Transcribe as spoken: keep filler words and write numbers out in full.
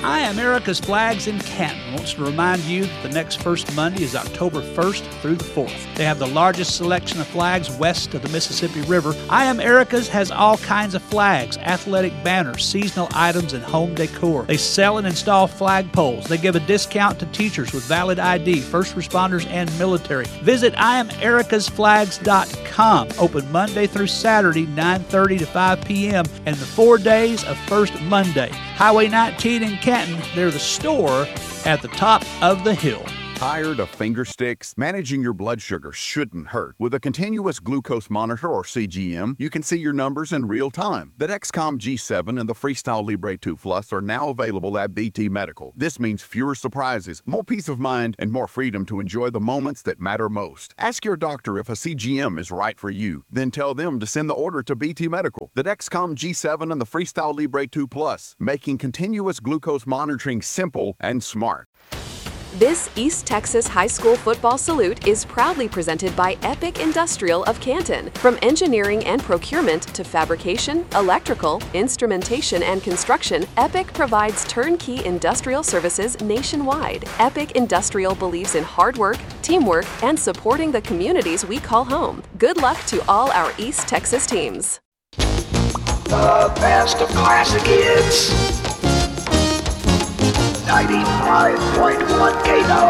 I Am Erica's Flags in Canton wants to remind you that the next first Monday is October first through the fourth. They have the largest selection of flags west of the Mississippi River. I Am Erica's has all kinds of flags, athletic banners, seasonal items, and home decor. They sell and install flagpoles. They give a discount to teachers with valid I D, first responders, and military. Visit I am ericas flags dot com. Open Monday through Saturday, nine thirty to five p.m. and the four days of First Monday. Highway nineteen in Canton, they're the store at the top of the hill. Tired of finger sticks? Managing your blood sugar shouldn't hurt. With a continuous glucose monitor, or C G M, you can see your numbers in real time. The Dexcom G seven and the Freestyle Libre two Plus are now available at B T Medical. This means fewer surprises, more peace of mind, and more freedom to enjoy the moments that matter most. Ask your doctor if a C G M is right for you. Then tell them to send the order to B T Medical. The Dexcom G seven and the Freestyle Libre two Plus, making continuous glucose monitoring simple and smart. This East Texas High School Football Salute is proudly presented by Epic Industrial of Canton. From engineering and procurement to fabrication, electrical, instrumentation, and construction, Epic provides turnkey industrial services nationwide. Epic Industrial believes in hard work, teamwork, and supporting the communities we call home. Good luck to all our East Texas teams. The best of classic hits. ninety-five point one K N O.